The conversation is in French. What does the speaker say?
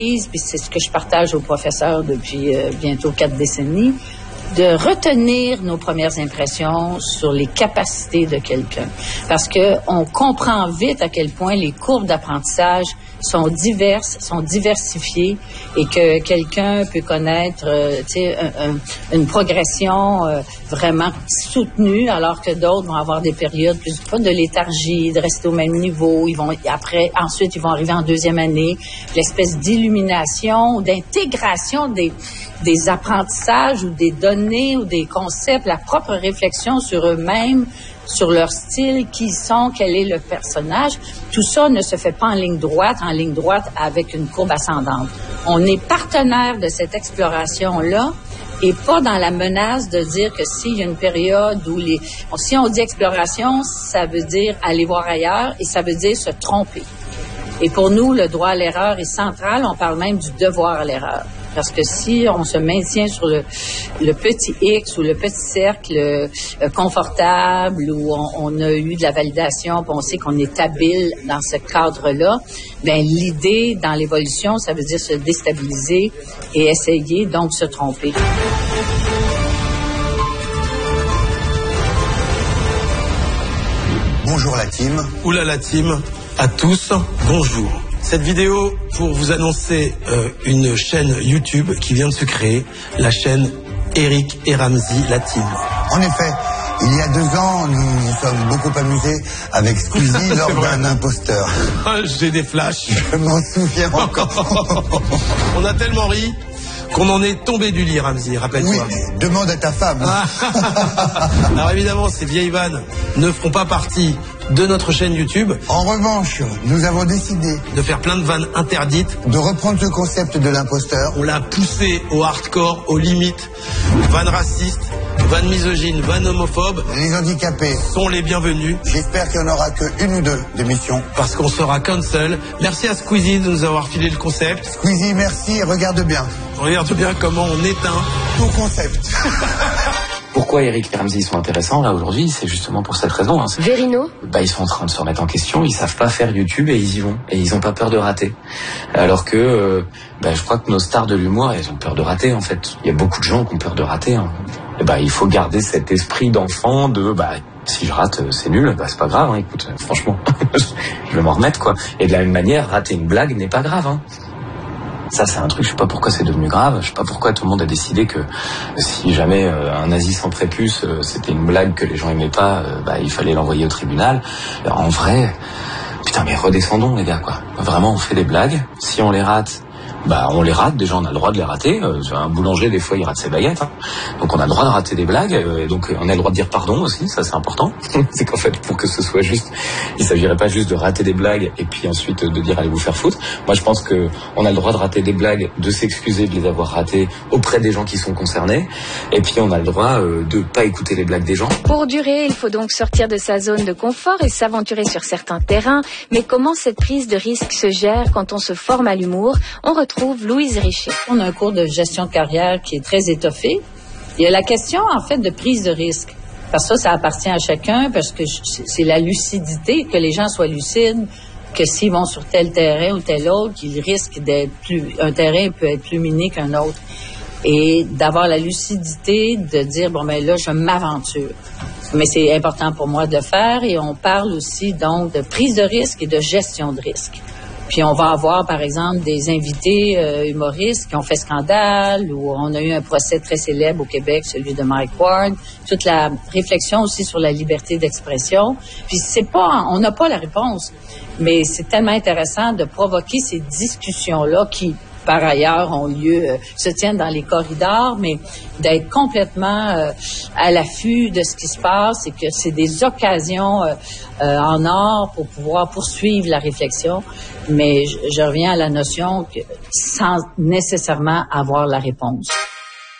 puis c'est ce que je partage aux professeurs depuis bientôt 4 décennies, de retenir nos premières impressions sur les capacités de quelqu'un. Parce que on comprend vite à quel point les courbes d'apprentissage sont diverses, sont diversifiées et que quelqu'un peut connaître une progression vraiment soutenue alors que d'autres vont avoir des périodes plus de léthargie, de rester au même niveau. Ensuite, ils vont arriver en deuxième année. L'espèce d'illumination, d'intégration des apprentissages ou des données ou des concepts, la propre réflexion sur eux-mêmes, sur leur style, qui ils sont, quel est le personnage. Tout ça ne se fait pas en ligne droite avec une courbe ascendante. On est partenaire de cette exploration-là et pas dans la menace de dire que s'il y a une période où si on dit exploration, ça veut dire aller voir ailleurs et ça veut dire se tromper. Et pour nous, le droit à l'erreur est central. On parle même du devoir à l'erreur. Parce que si on se maintient sur le petit X ou le petit cercle confortable où on a eu de la validation, puis on sait qu'on est habile dans ce cadre-là, ben l'idée dans l'évolution, ça veut dire se déstabiliser et essayer donc se tromper. Bonjour la team. Oula la team, à tous, bonjour. Cette vidéo pour vous annoncer une chaîne YouTube qui vient de se créer, la chaîne Eric et Ramzy, la team. En effet, il y a 2 ans, nous nous sommes beaucoup amusés avec Squeezie lors d'un imposteur. J'ai des flashs. Je m'en souviens encore. On a tellement ri qu'on en est tombé du lit, Ramzy, rappelle-toi. Oui, mais demande à ta femme. Alors évidemment, ces vieilles vannes ne feront pas partie de notre chaîne YouTube. En revanche, nous avons décidé de faire plein de vannes interdites. De reprendre le concept de l'imposteur. On l'a poussé au hardcore, aux limites. Vannes racistes, vannes misogynes, vannes homophobes. Les handicapés sont les bienvenus. J'espère qu'il n'y en aura que 1 ou 2 d'émissions. Parce qu'on sera cancel. Merci à Squeezie de nous avoir filé le concept. Squeezie, merci et regarde bien. Regarde bien comment on éteint ton concept. Pourquoi Eric et Ramzy sont intéressants là aujourd'hui, c'est justement pour cette raison. Vérino, ils sont en train de se remettre en question, ils savent pas faire YouTube et ils y vont. Et ils ont pas peur de rater. Alors que je crois que nos stars de l'humour, elles ont peur de rater en fait. Il y a beaucoup de gens qui ont peur de rater. Et il faut garder cet esprit d'enfant de si je rate, c'est nul, c'est pas grave, écoute, franchement, je vais m'en remettre quoi. Et de la même manière, rater une blague n'est pas grave. Ça, c'est un truc, je sais pas pourquoi c'est devenu grave, je sais pas pourquoi tout le monde a décidé que si jamais un nazi sans prépuce, c'était une blague que les gens aimaient pas, il fallait l'envoyer au tribunal. Alors, en vrai, putain, mais redescendons les gars, quoi. Vraiment, on fait des blagues, si on les rate, on les rate, déjà on a le droit de les rater. Un boulanger des fois il rate ses baguettes, donc on a le droit de rater des blagues, donc on a le droit de dire pardon aussi, ça c'est important. C'est qu'en fait pour que ce soit juste, il s'agirait pas juste de rater des blagues et puis ensuite de dire allez vous faire foutre. Moi je pense que on a le droit de rater des blagues, de s'excuser de les avoir ratées auprès des gens qui sont concernés, et puis on a le droit de pas écouter les blagues des gens. Pour durer, il faut donc sortir de sa zone de confort et s'aventurer sur certains terrains, mais comment cette prise de risque se gère quand on se forme à l'humour? On retrouve Louise Richer. On a un cours de gestion de carrière qui est très étoffé. Il y a la question, en fait, de prise de risque. Parce que ça appartient à chacun, parce que c'est la lucidité, que les gens soient lucides, que s'ils vont sur tel terrain ou tel autre, qu'ils risquent un terrain peut être plus miné qu'un autre. Et d'avoir la lucidité de dire, là, je m'aventure. Mais c'est important pour moi de faire, et on parle aussi, donc, de prise de risque et de gestion de risque. Puis on va avoir, par exemple, des invités humoristes qui ont fait scandale, ou on a eu un procès très célèbre au Québec, celui de Mike Ward. Toute la réflexion aussi sur la liberté d'expression. Puis on n'a pas la réponse, mais c'est tellement intéressant de provoquer ces discussions-là qui, par ailleurs, se tiennent dans les corridors, mais d'être complètement à l'affût de ce qui se passe et que c'est des occasions en or pour pouvoir poursuivre la réflexion. Mais je reviens à la notion que sans nécessairement avoir la réponse.